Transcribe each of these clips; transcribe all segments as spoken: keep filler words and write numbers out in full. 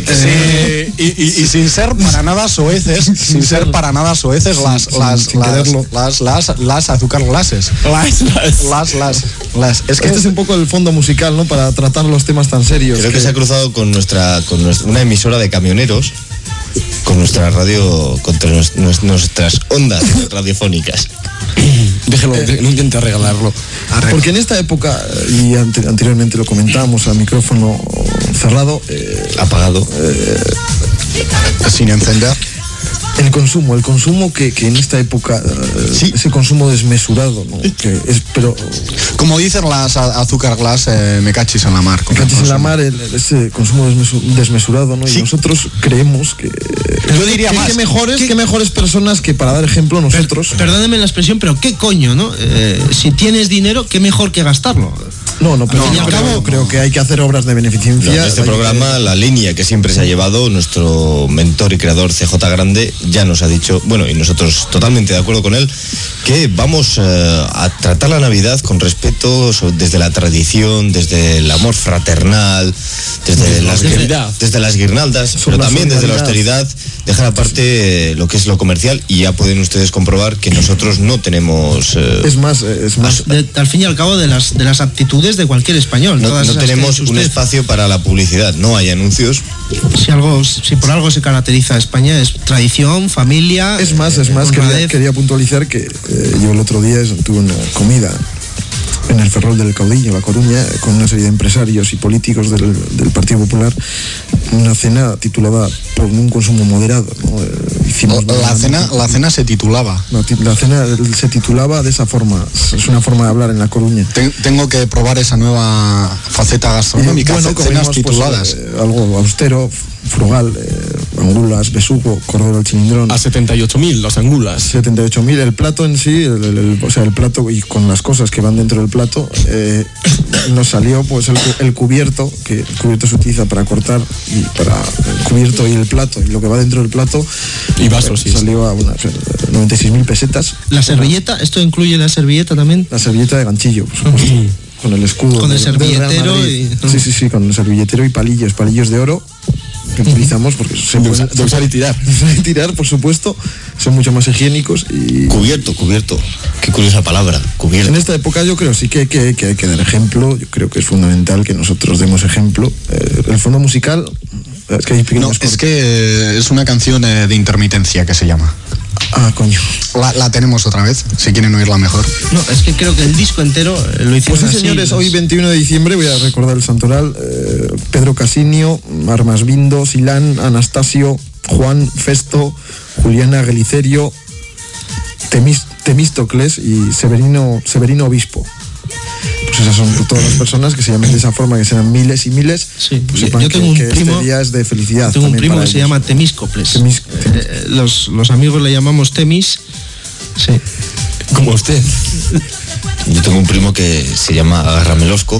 Eh, y, y, y sin ser para nada soeces, sin ser para nada soeces las sin, las, sin las, las, las, las azúcar glases. Las, las. Las, las, las. Es que este es un poco el fondo musical, ¿no? Para tratar los temas tan serios. Creo que, que se ha cruzado con nuestra, con nuestra, una emisora de camioneros, con nuestra radio, con nuestras ondas radiofónicas. Déjelo, eh, no intente regalarlo. Porque en esta época, y ante, anteriormente lo comentábamos a micrófono cerrado, eh, apagado, eh, sin encender, el consumo, el consumo que, que en esta época, eh, sí. ese consumo desmesurado, ¿no? Que es, pero como dicen las azúcar glass, eh, me cachis en la mar. Me cachis en la mar, el, ese consumo desmesu, desmesurado, ¿no? Y sí. nosotros creemos que yo diría que, más que mejores, que mejores personas que para dar ejemplo nosotros. Per, perdóneme la expresión, pero qué coño, ¿no? Eh, si tienes dinero, qué mejor que gastarlo. No, no, pero no, no, creo, no. creo que hay que hacer obras de beneficencia. No, en este programa, que... la línea que siempre se ha llevado, nuestro mentor y creador C J Grande ya nos ha dicho, bueno, y nosotros totalmente de acuerdo con él, que vamos eh, a tratar la Navidad con respeto desde la tradición, desde el amor fraternal, desde, desde las, guir- desde las guirnaldas, pero también desde la austeridad, dejar aparte lo que es lo comercial, y ya pueden ustedes comprobar que nosotros no tenemos... Eh, es más, es más... De, al fin y al cabo de las, de las aptitudes de cualquier español. No, no tenemos un espacio para la publicidad, no hay anuncios. Si algo, si por algo se caracteriza a España es tradición, familia. Es más, es más, quería, quería puntualizar que eh, yo el otro día tuve una comida en el Ferrol del Caudillo, La Coruña, con una serie de empresarios y políticos del, del Partido Popular, una cena titulada por un consumo moderado, ¿no? Eh, hicimos la, la, cena, la cena se titulaba. No, la cena se titulaba de esa forma, es una forma de hablar en La Coruña. Ten, tengo que probar esa nueva faceta gastronómica, y, bueno, cenas tituladas. Pues, eh, algo austero, frugal, eh, angulas, besugo, cordero al chilindrón. A setenta y ocho mil las angulas. setenta y ocho mil, el plato en sí, el, el, el, o sea, el plato y con las cosas que van dentro del plato, eh, nos salió pues el, el cubierto, que el cubierto se utiliza para cortar, y para el cubierto y el plato, y lo que va dentro del plato, y vasos, sí, salió a unas noventa y seis mil pesetas. ¿La servilleta? ¿Esto incluye la servilleta también? La servilleta de ganchillo, por supuesto. Con el escudo. Con el del, servilletero del y... Sí, sí, sí, con el servilletero y palillos, palillos de oro que utilizamos porque se de, pueden, usar, de usar y tirar. De usar y tirar, por supuesto, son mucho más higiénicos y... Cubierto, cubierto. Qué curiosa palabra, cubierto. En esta época yo creo sí que, que, que hay que dar ejemplo, yo creo que es fundamental que nosotros demos ejemplo. Eh, el fondo musical... Es que, hay no, es que es una canción de, de intermitencia que se llama. Ah, coño. La, la tenemos otra vez, si quieren oírla mejor. No, es que creo que el disco entero lo hicimos Pues sí, así, señores, los... hoy veintiuno de diciembre voy a recordar el santoral. Eh, Pedro Casinio, Armas Bindo, Silán, Anastasio, Juan, Festo, Juliana Gelicerio, Temis, Temístocles y Severino, Severino Obispo. Pues esas son todas las personas que se llaman de esa forma, que serán miles y miles. Sí, pues yo, sepan yo tengo que, un que primo, este día es de felicidad. Tengo un primo que ellos. se llama Temíscoples. Temis, Temis. Eh, los, los amigos le llamamos Temis. Sí. Como usted. Yo tengo un primo que se llama Agarramelosco.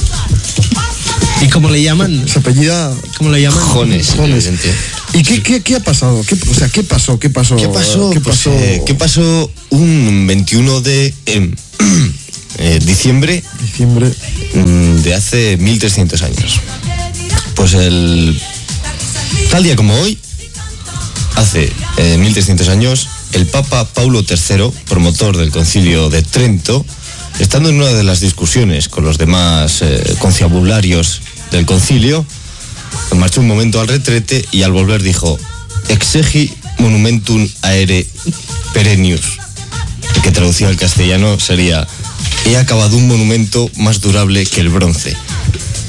¿Y cómo le llaman? Se apellida... ¿Cómo le llaman? Jones. Jones. ¿Y qué, qué, qué ha pasado? ¿Qué, o sea, ¿qué pasó? ¿Qué pasó? ¿Qué pasó? ¿Qué pasó? Pues, eh, ¿qué pasó un veintiuno de eh, eh, diciembre, diciembre de hace mil trescientos años? Pues el tal día como hoy, hace eh, mil trescientos años, el Papa Paulo tercero, promotor del Concilio de Trento, estando en una de las discusiones con los demás eh, conciliabularios del concilio, marchó un momento al retrete y al volver dijo: exegi monumentum aere perennius, que traducido al castellano sería: he acabado un monumento más durable que el bronce.